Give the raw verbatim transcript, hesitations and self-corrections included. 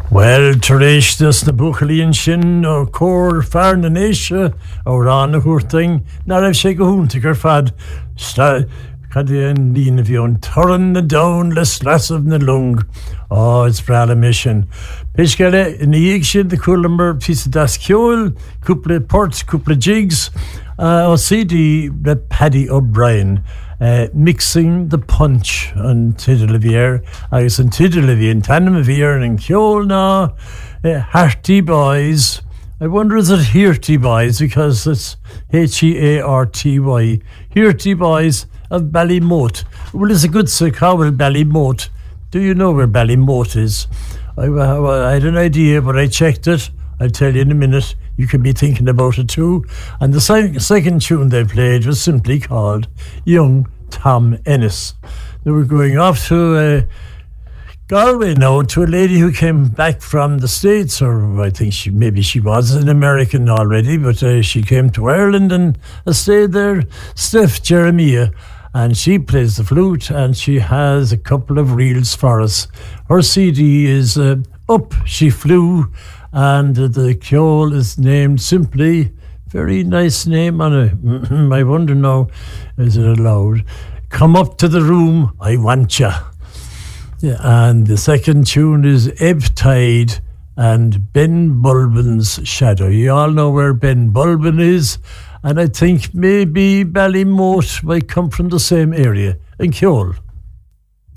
Well, taréis dus na buchalíonn sin ó cór fear na néise ó rán na chuairting, ná raibh sé go húnta gur fad cad éon líana bhíon turann na domhan le slasmh na lung. Ó, it's brala mission. Pisgale, in the íag sin, the Coolumber piece of das ceol, cúpla ports, cúpla jigs, uh, ó C D the Paddy O'Brien. Uh, mixing the punch on Tidalavier, agus an Tidalavier, and Tanamavier and Kjol na uh, Hearty Boys. I wonder is it Hearty Boys because it's H E A R T Y. Hearty Boys of Ballymote. Well, it's a good Sakawal Ballymote. Do you know where Ballymote is? I, I, I had an idea, but I checked it. I'll tell you in a minute. You could be thinking about it too. And the se- second tune they played was simply called Young Tom Ennis. They were going off to uh, Galway now, to a lady who came back from the States, or I think she maybe she was an American already, but uh, she came to Ireland and uh, stayed there, Steph Jeremiah. And she plays the flute, and she has a couple of reels for us. Her C D is uh, Up She Flew, and the Kjol is named simply, very nice name on it. I wonder now, is it allowed? Come Up to the Room, I Want Ya. Yeah, and the second tune is Ebb Tide and Ben Bulbin's Shadow. You all know where Ben Bulbin is, and I think maybe Ballymote might come from the same area in Kjol.